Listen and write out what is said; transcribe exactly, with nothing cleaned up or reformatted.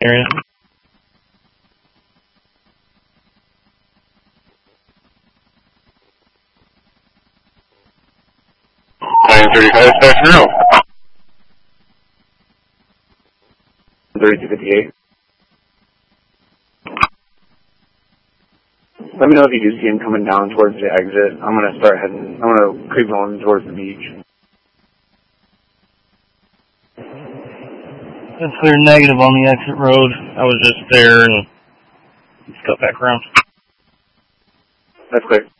area. nine thirty-five, Station Row. thirty-two fifty-eight. Let me know if you do see him coming down towards the exit. I'm going to start heading, I'm going to creep on towards the beach. That's clear negative on the exit road. I was just there and just got back around. That's clear.